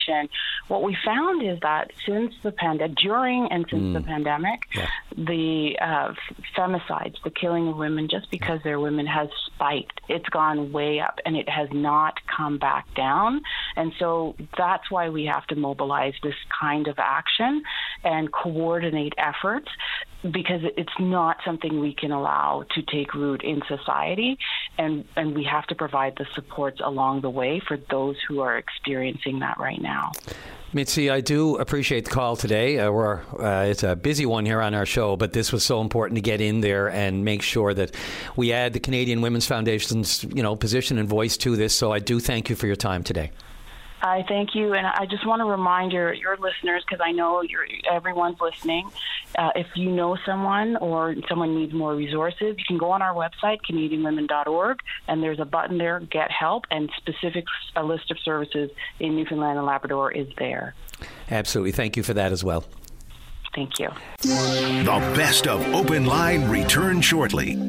information. What we found is that since the during and since the pandemic, the femicides, the killing of women just because they're women, has spiked. It's gone way up, and it has not come back down. And so that's why we have to mobilize this kind of action and coordinate efforts, because it's not something we can allow to take root in society, and we have to provide the supports along the way for those who are experiencing that right now. Mitzi, I do appreciate the call today. It's a busy one here on our show, but this was so important to get in there and make sure that we add the Canadian Women's Foundation's, position and voice to this. So I do thank you for your time today. I thank you, and I just want to remind your listeners, because I know everyone's listening. If you know someone or someone needs more resources, you can go on our website, CanadianWomen.org, and there's a button there, Get Help, and a list of services in Newfoundland and Labrador is there. Absolutely. Thank you for that as well. Thank you. The best of Open Line returns shortly.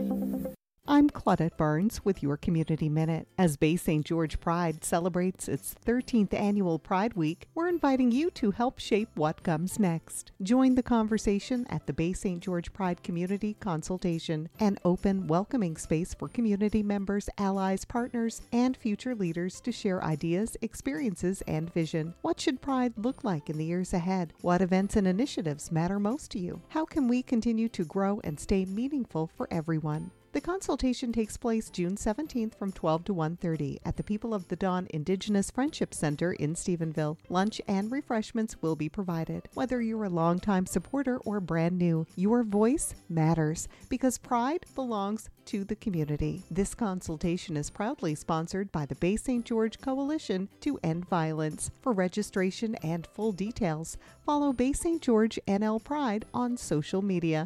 I'm Claudette Barnes with your Community Minute. As Bay St. George Pride celebrates its 13th annual Pride Week, we're inviting you to help shape what comes next. Join the conversation at the Bay St. George Pride Community Consultation, an open, welcoming space for community members, allies, partners, and future leaders to share ideas, experiences, and vision. What should Pride look like in the years ahead? What events and initiatives matter most to you? How can we continue to grow and stay meaningful for everyone? The consultation takes place June 17th from 12 to 1:30 at the People of the Dawn Indigenous Friendship Center in Stephenville. Lunch and refreshments will be provided. Whether you're a longtime supporter or brand new, your voice matters because pride belongs to the community. This consultation is proudly sponsored by the Bay St. George Coalition to End Violence. For registration and full details, follow Bay St. George NL Pride on social media.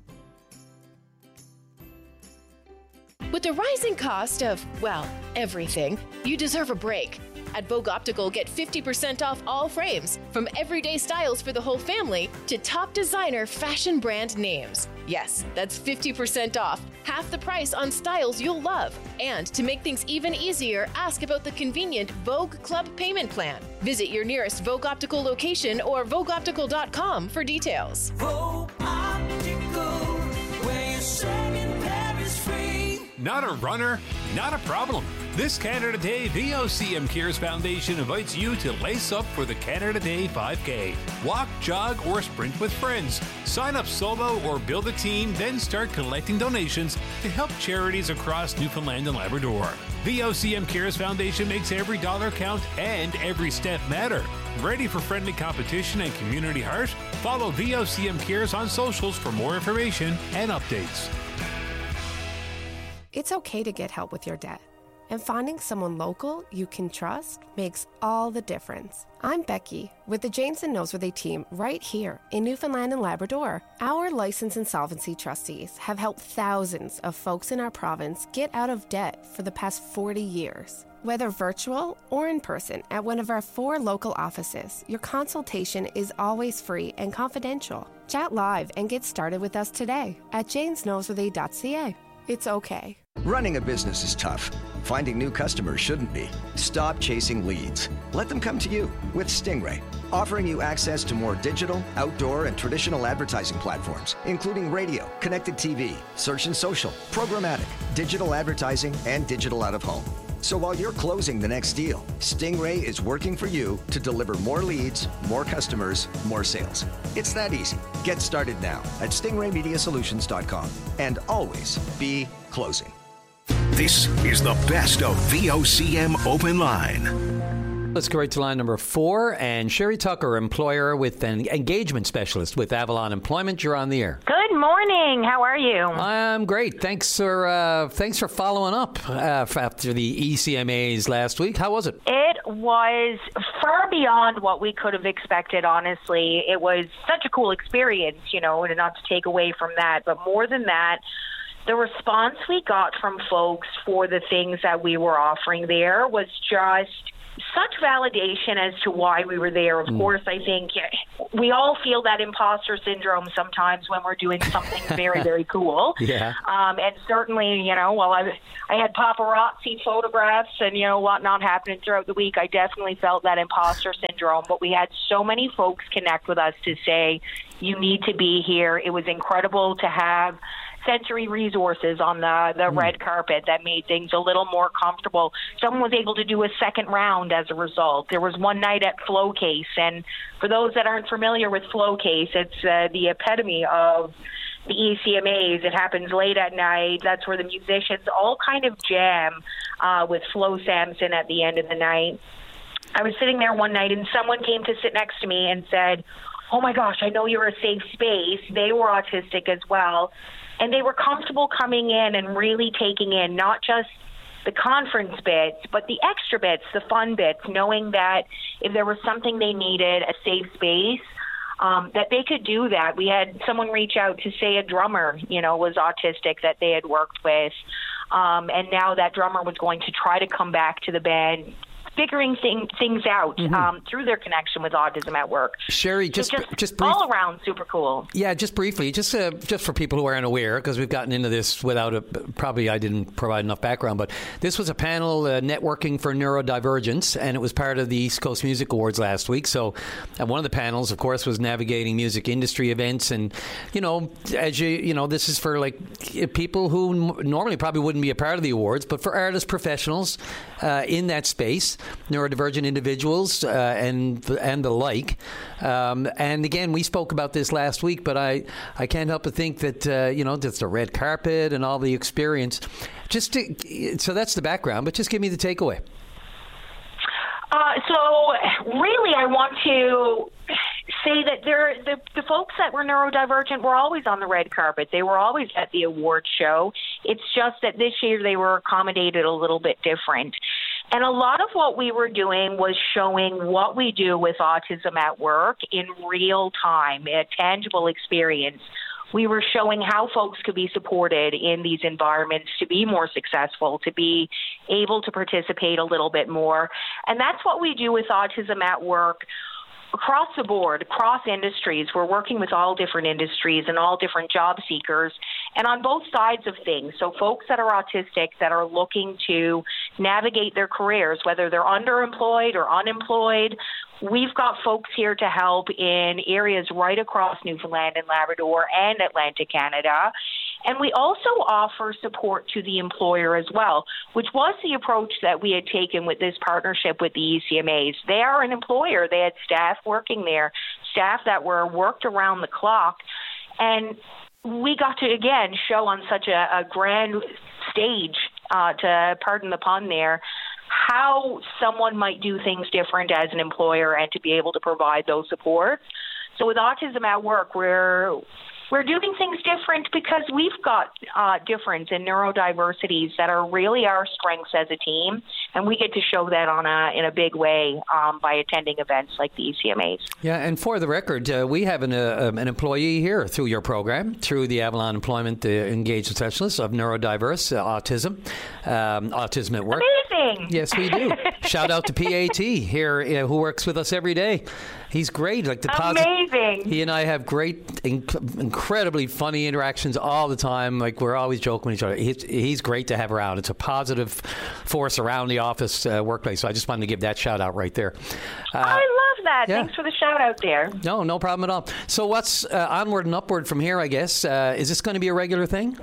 With the rising cost of, everything, you deserve a break. At Vogue Optical, get 50% off all frames, from everyday styles for the whole family to top designer fashion brand names. Yes, that's 50% off, half the price on styles you'll love. And to make things even easier, ask about the convenient Vogue Club payment plan. Visit your nearest Vogue Optical location or VogueOptical.com for details. Vogue Optical, where you're saving Paris free. Not a runner? Not a problem. This Canada Day, VOCM Cares Foundation invites you to lace up for the Canada Day 5K. Walk, jog, or sprint with friends. Sign up solo or build a team, then start collecting donations to help charities across Newfoundland and Labrador. VOCM Cares Foundation makes every dollar count and every step matter. Ready for friendly competition and community heart? Follow VOCM Cares on socials for more information and updates. It's okay to get help with your debt, and finding someone local you can trust makes all the difference. I'm Becky with the Janes and Noseworthy team right here in Newfoundland and Labrador. Our licensed insolvency trustees have helped thousands of folks in our province get out of debt for the past 40 years. Whether virtual or in person at one of our 4 local offices, your consultation is always free and confidential. Chat live and get started with us today at janesnoseworthy.ca. It's okay. Running a business is tough. Finding new customers shouldn't be. Stop chasing leads. Let them come to you with Stingray, offering you access to more digital, outdoor, and traditional advertising platforms, including radio, connected TV, search and social, programmatic, digital advertising, and digital out-of-home. So while you're closing the next deal, Stingray is working for you to deliver more leads, more customers, more sales. It's that easy. Get started now at stingraymediasolutions.com and always be closing. This is the best of VOCM Open Line. Let's go right to line number 4. And Sherry Tucker, employer with an engagement specialist with Avalon Employment. You're on the air. Good morning. How are you? I'm great. Thanks for following up after the ECMAs last week. How was it? It was far beyond what we could have expected, honestly. It was such a cool experience, and not to take away from that. But more than that, the response we got from folks for the things that we were offering there was just such validation as to why we were there. Of course, I think we all feel that imposter syndrome sometimes when we're doing something very, very cool. Yeah. And certainly, while I had paparazzi photographs and, whatnot happening throughout the week, I definitely felt that imposter syndrome. But we had so many folks connect with us to say, you need to be here. It was incredible to have Sensory Resources on the red carpet that made things a little more comfortable. Someone was able to do a second round as a result. There was one night at Flowcase, and for those that aren't familiar with Flowcase, it's the epitome of the ECMAs. It happens late at night. That's where the musicians all kind of jam with Flo Samson at the end of the night. I was sitting there one night, and someone came to sit next to me and said, "Oh my gosh, I know you're a safe space." They were autistic as well. And they were comfortable coming in and really taking in not just the conference bits, but the extra bits, the fun bits, knowing that if there was something they needed, a safe space, that they could do that. We had someone reach out to say a drummer, was autistic that they had worked with. And now that drummer was going to try to come back to the band, figuring things out through their connection with Autism at Work. Sherry, just all around super cool. Yeah, just briefly, just for people who aren't aware, because we've gotten into this without probably I didn't provide enough background, but this was a panel networking for neurodivergence, and it was part of the East Coast Music Awards last week. So one of the panels, of course, was navigating music industry events, and as this is for like people who normally probably wouldn't be a part of the awards, but for artist professionals in that space, neurodivergent individuals and the like. And again, we spoke about this last week, but I can't help but think that just the red carpet and all the experience. So that's the background, but just give me the takeaway. So really, I want to say that the folks that were neurodivergent were always on the red carpet. They were always at the award show. It's just that this year they were accommodated a little bit different. And a lot of what we were doing was showing what we do with Autism at Work in real time, a tangible experience. We were showing how folks could be supported in these environments to be more successful, to be able to participate a little bit more. And that's what we do with Autism at Work. Across the board, across industries, we're working with all different industries and all different job seekers, and on both sides of things. So folks that are autistic that are looking to navigate their careers, whether they're underemployed or unemployed, we've got folks here to help in areas right across Newfoundland and Labrador and Atlantic Canada. And we also offer support to the employer as well, which was the approach that we had taken with this partnership with the ECMAs. They are an employer. They had staff working there, staff that were worked around the clock. And we got to, again, show on such a grand stage, to pardon the pun there, how someone might do things different as an employer and to be able to provide those supports. So with Autism at Work, we're doing things different because we've got difference in neurodiversities that are really our strengths as a team, and we get to show that in a big way by attending events like the ECMAs. Yeah, and for the record, we have an employee here through your program, through the Avalon Employment Engagement Specialist of Neurodiverse Autism, Autism at Work. Amazing! Yes, we do. Shout out to PAT here, who works with us every day. He's great. Amazing. He and I have great, incredibly funny interactions all the time. Like, we're always joking with each other. He's great to have around. It's a positive force around the office workplace. So I just wanted to give that shout out right there. I love that. Yeah. Thanks for the shout out there. No problem at all. So what's onward and upward from here, I guess? Is this going to be a regular thing?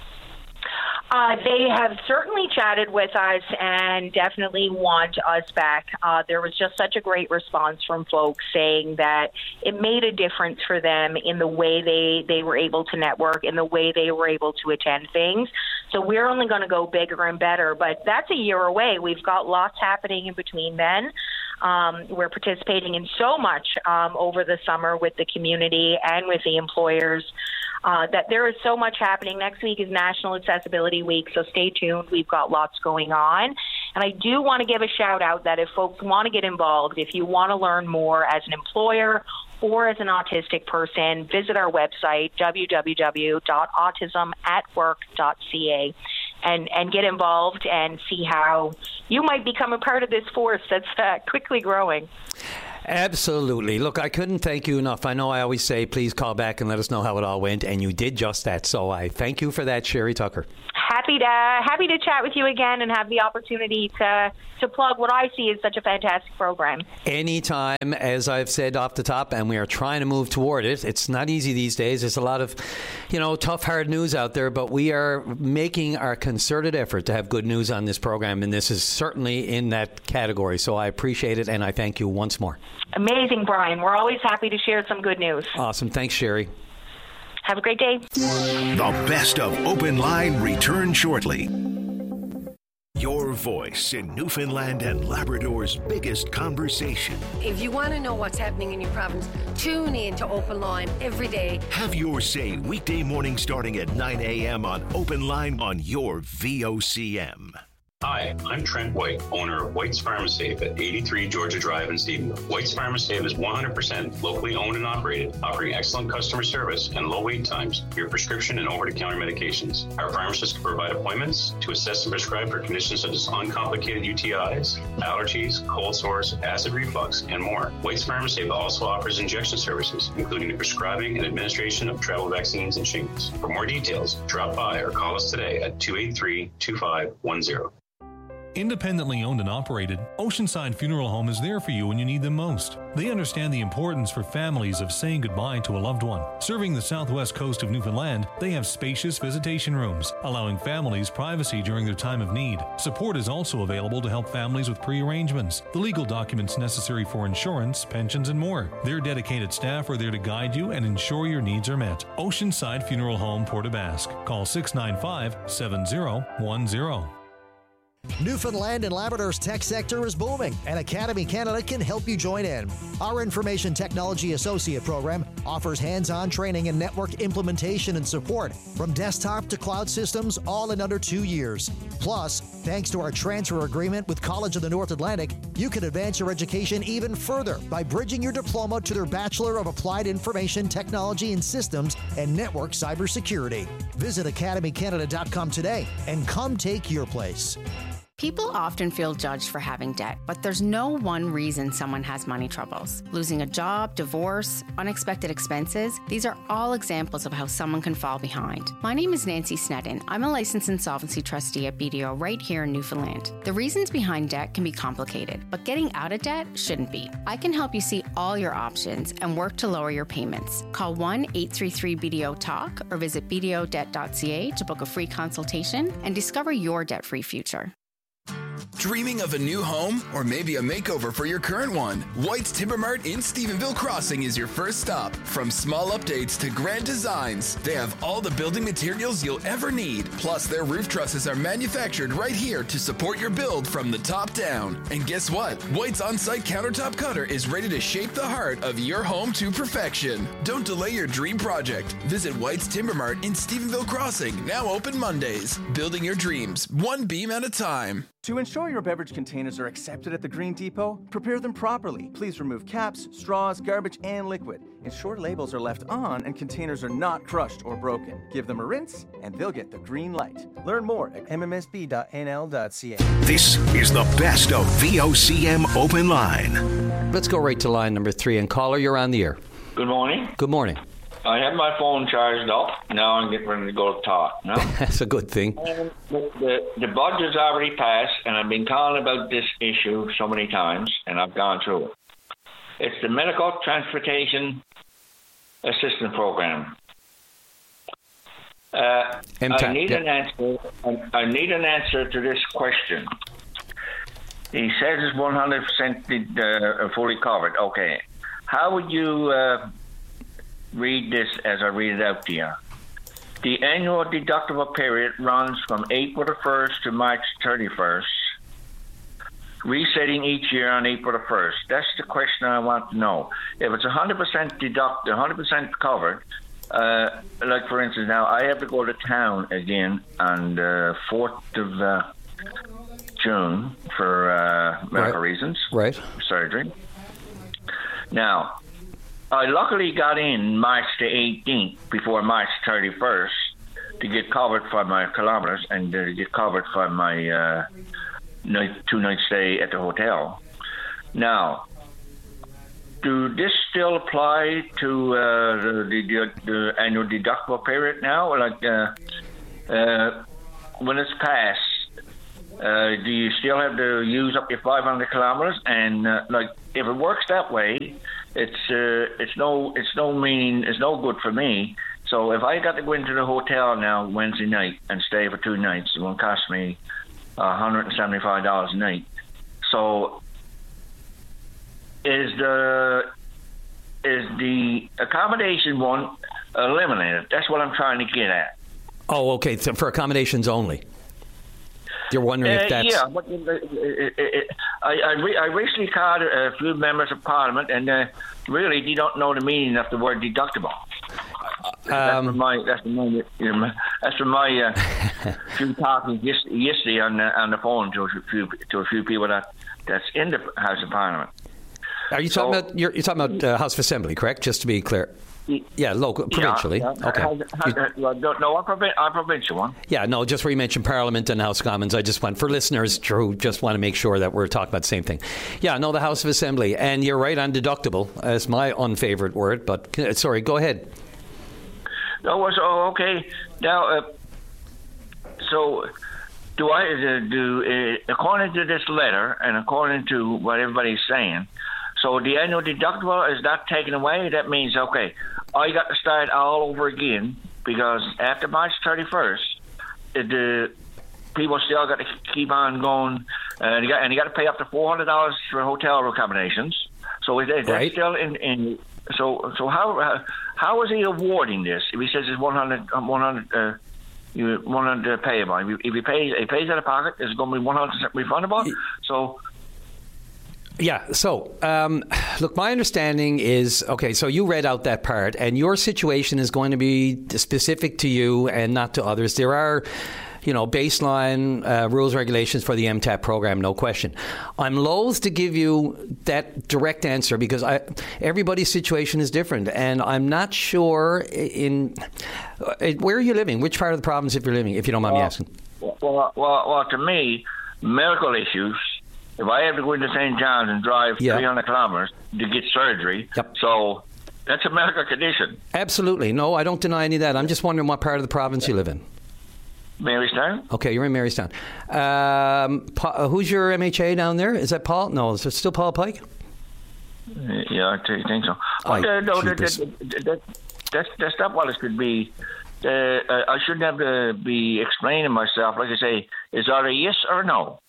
They have certainly chatted with us and definitely want us back. There was just such a great response from folks saying that it made a difference for them in the way they were able to network, in the way they were able to attend things. So we're only going to go bigger and better, but that's a year away. We've got lots happening in between then. We're participating in so much over the summer with the community and with the employers. That there is so much happening. Next week is National Accessibility Week, so stay tuned. We've got lots going on. And I do want to give a shout out that if folks want to get involved, if you want to learn more as an employer or as an autistic person, visit our website, www.autismatwork.ca, and get involved and see how you might become a part of this force that's quickly growing. Absolutely. Look, I couldn't thank you enough. I know I always say, please call back and let us know how it all went, and you did just that. So I thank you for that, Sherry Tucker. Happy to chat with you again and have the opportunity to plug what I see as such a fantastic program. Anytime, as I've said off the top, and we are trying to move toward it. It's not easy these days. There's a lot of, tough, hard news out there, but we are making our concerted effort to have good news on this program, and this is certainly in that category. So I appreciate it, and I thank you once more. Amazing, Brian. We're always happy to share some good news. Awesome. Thanks, Sherry. Have a great day. The best of Open Line returns shortly. Your voice in Newfoundland and Labrador's biggest conversation. If you want to know what's happening in your province, tune in to Open Line every day. Have your say weekday morning starting at 9 a.m. on Open Line on your VOCM. Hi, I'm Trent White, owner of White's Pharmasafe at 83 Georgia Drive in Stephenville. White's Pharmasafe is 100% locally owned and operated, offering excellent customer service and low wait times for your prescription and over-the-counter medications. Our pharmacists can provide appointments to assess and prescribe for conditions such as uncomplicated UTIs, allergies, cold sores, acid reflux, and more. White's Pharmasafe also offers injection services, including the prescribing and administration of travel vaccines and shingles. For more details, drop by or call us today at 283-2510. Independently owned and operated, Oceanside Funeral Home is there for you when you need them most. They understand the importance for families of saying goodbye to a loved one. Serving the southwest coast of Newfoundland, they have spacious visitation rooms, allowing families privacy during their time of need. Support is also available to help families with pre-arrangements, the legal documents necessary for insurance, pensions, and more. Their dedicated staff are there to guide you and ensure your needs are met. Oceanside Funeral Home, Port aux Basques. Call 695-7010. Newfoundland and Labrador's tech sector is booming, and Academy Canada can help you join in. Our Information Technology Associate program offers hands-on training in network implementation and support, from desktop to cloud systems, all in under 2 years. Plus, thanks to our transfer agreement with College of the North Atlantic, you can advance your education even further by bridging your diploma to their Bachelor of Applied Information Technology and Systems and Network Cybersecurity. Visit academycanada.com today and come take your place. People often feel judged for having debt, but there's no one reason someone has money troubles. Losing a job, divorce, unexpected expenses, these are all examples of how someone can fall behind. My name is Nancy Snedden. I'm a licensed insolvency trustee at BDO right here in Newfoundland. The reasons behind debt can be complicated, but getting out of debt shouldn't be. I can help you see all your options and work to lower your payments. Call 1-833-BDO-TALK or visit bdodebt.ca to book a free consultation and discover your debt-free future. Dreaming of a new home or maybe a makeover for your current one? White's Timber Mart in Stephenville Crossing is your first stop. From small updates to grand designs, they have all the building materials you'll ever need. Plus, their roof trusses are manufactured right here to support your build from the top down. And guess what? White's on-site countertop cutter is ready to shape the heart of your home to perfection. Don't delay your dream project. Visit White's Timber Mart in Stephenville Crossing, now open Mondays. Building your dreams, one beam at a time. To ensure your beverage containers are accepted at the Green Depot, prepare them properly. Please remove caps, straws, garbage, and liquid. Ensure labels are left on and containers are not crushed or broken. Give them a rinse and they'll get the green light. Learn more at mmsb.nl.ca. This is the best of VOCM Open Line. Let's go right to line number 3. And caller, you're on the air. Good morning. Good morning. I have my phone charged up. Now I'm getting ready to go talk. No? That's a good thing. The budget's already passed, and I've been calling about this issue so many times, and I've gone through it. It's the Medical Transportation Assistance Program. I need an answer. I need an answer to this question. He says it's 100% fully covered. Okay. How would you read this as I read it out to you? The annual deductible period runs from April the 1st to March 31st, resetting each year on April the 1st. That's the question I want to know. If it's 100% 100% covered, like for instance, now I have to go to town again on the 4th of June for medical reasons. Right. Surgery. Now, I luckily got in March the 18th before March 31st to get covered for my kilometers and to get covered for my 2-night stay at the hotel. Now, do this still apply to the annual deductible period now? Like when it's passed, do you still have to use up your 500 kilometers? And like if it works that way, it's no good for me. So if I got to go into the hotel now Wednesday night and stay for 2 nights, it will cost me $175 a night. So is the accommodation one eliminated? That's what I'm trying to get at. Oh, okay. So for accommodations only. You're wondering if that's... Yeah, but I recently called a few members of Parliament, and really, they don't know the meaning of the word deductible. That's from my few talking yesterday on the phone to a few people that's in the House of Parliament. Are you talking about you're talking about House of Assembly, correct? Just to be clear. Yeah, local, provincially. Yeah. Okay. No, our provincial one. Yeah, no, just where you mentioned Parliament and House of Commons, I just want, for listeners who just want to make sure that we're talking about the same thing. Yeah, no, the House of Assembly. And you're right on deductible. It's my unfavorite word, but sorry, go ahead. No, okay. Now, so do according to this letter and according to what everybody's saying, so the annual deductible is not taken away? That means, okay, I got to start all over again because after March 31st, the people still got to keep on going, and you got to pay up to $400 for hotel accommodations. So is that right. Still in? So how is he awarding this? If he says it's 100 payable, if he pays out of pocket, it's going to be 100% refundable. So. Yeah, so, look, my understanding is, okay, so you read out that part, and your situation is going to be specific to you and not to others. There are, baseline rules, regulations for the MTAP program, no question. I'm loath to give you that direct answer because everybody's situation is different, and I'm not sure where are you living? Which part of the province, if you're living, if you don't mind me asking? Well, to me, medical issues. If I have to go into St. John's and drive 300 kilometers to get surgery, so that's a medical condition. Absolutely. No, I don't deny any of that. I'm just wondering what part of the province you live in. Marystown. Okay, you're in Marystown. Who's your MHA down there? Is that Paul? No, is it still Paul Pike? Yeah, I think so. That's not what it could be. I shouldn't have to be explaining myself. Like I say, is either yes or no?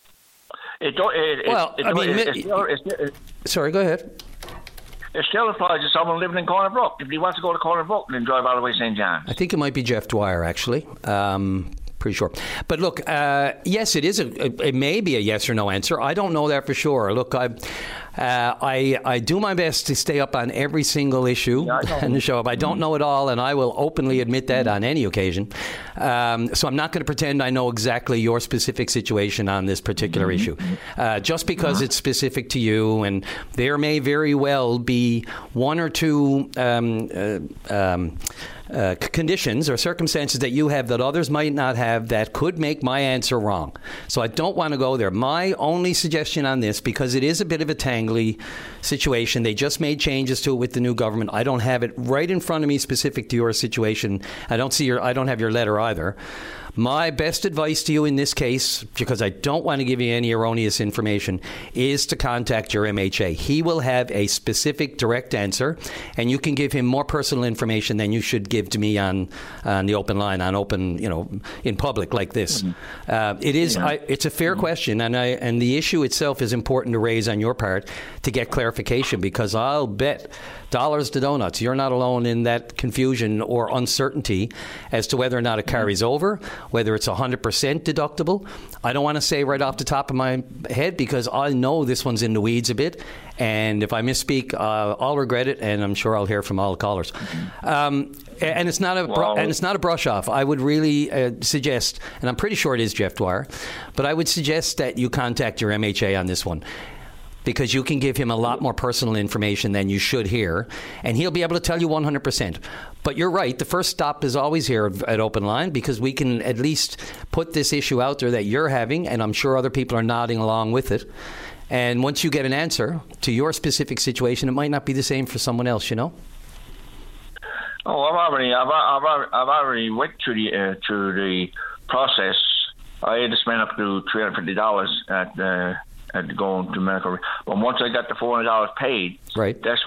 Sorry, go ahead. It still applies to someone living in Corner Brook. If he wants to go to Corner Brook, then drive all the way to St. John's. I think it might be Jeff Dwyer, actually. Pretty sure. But look, yes, it is. It may be a yes or no answer. I don't know that for sure. Look, I do my best to stay up on every single issue in the show. I don't know it all, and I will openly admit that on any occasion. So I'm not going to pretend I know exactly your specific situation on this particular issue. Just because it's specific to you, and there may very well be one or two conditions or circumstances that you have that others might not have that could make my answer wrong. So I don't want to go there. My only suggestion on this, because it is a bit of a tangly situation, they just made changes to it with the new government. I don't have it right in front of me specific to your situation. I don't have your letter either. My best advice to you in this case, because I don't want to give you any erroneous information, is to contact your MHA. He will have a specific direct answer, and you can give him more personal information than you should give to me on the open line, in public like this. It's a fair question, and the issue itself is important to raise on your part to get clarification, because I'll bet dollars to donuts you're not alone in that confusion or uncertainty as to whether or not it carries over, whether it's 100% deductible. I don't want to say right off the top of my head because I know this one's in the weeds a bit, and if I misspeak, I'll regret it, and I'm sure I'll hear from all the callers. And it's not a brush off. I would really suggest, and I'm pretty sure it is Jeff Dwyer, but I would suggest that you contact your MHA on this one, because you can give him a lot more personal information than you should hear, and he'll be able to tell you 100%. But you're right, the first stop is always here at Open Line, because we can at least put this issue out there that you're having, and I'm sure other people are nodding along with it. And once you get an answer to your specific situation, it might not be the same for someone else, you know? Oh, I've already went through the process. I had to spend up to $350 at going to medical. But once I got the $400 paid, right, that's